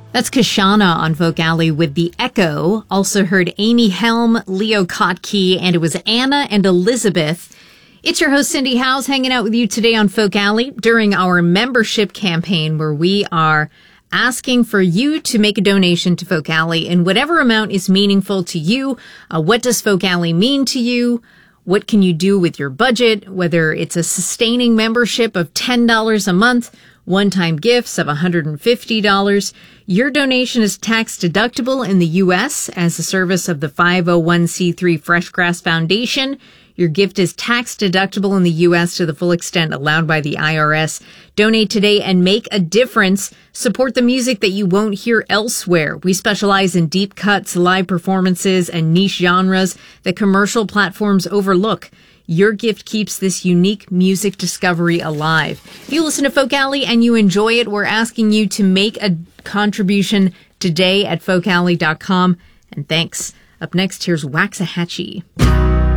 That's Kashana on Folk Alley with The Echo. Also heard Amy Helm, Leo Kottke, and it was Anna and Elizabeth. It's your host, Cindy Howes, hanging out with you today on Folk Alley during our membership campaign where we are asking for you to make a donation to Folk Alley in whatever amount is meaningful to you. What does Folk Alley mean to you? What can you do with your budget? Whether it's a sustaining membership of $10 a month, one-time gifts of $150. Your donation is tax deductible in the U.S. as a service of the 501c3 Freshgrass Foundation. Your gift is tax deductible in the U.S. to the full extent allowed by the IRS. Donate today and make a difference. Support the music that you won't hear elsewhere. We specialize in deep cuts, live performances, and niche genres that commercial platforms overlook. Your gift keeps this unique music discovery alive. If you listen to Folk Alley and you enjoy it, we're asking you to make a contribution today at folkalley.com. And thanks. Up next, here's Waxahachie.